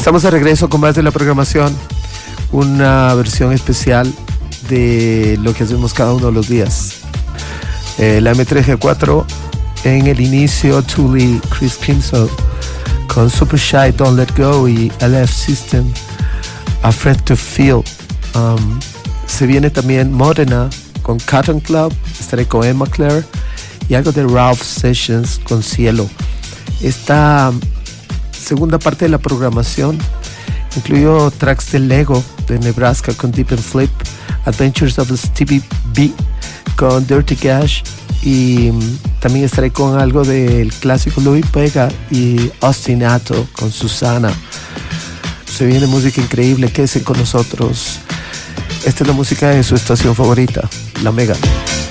Estamos de regreso con más de la programación, una versión especial de lo que hacemos cada uno de los días. La M3G4 en el inicio, Thule, Chris Crimson con Super Shy, Don't Let Go y LF System, Afraid to Feel. Se viene también Modena con Cotton Club, estaré con Emma Claire y algo de Ralph Sessions con Cielo. Esta segunda parte de la programación incluyó tracks de Lego de Nebraska con Deep and Flip, Adventures of Stevie B con Dirty Cash, y también estaré con algo del clásico Louis Vega y Ostinato con Susana. Se viene música increíble, quédense con nosotros. Esta es la música de su estación favorita, La Mega.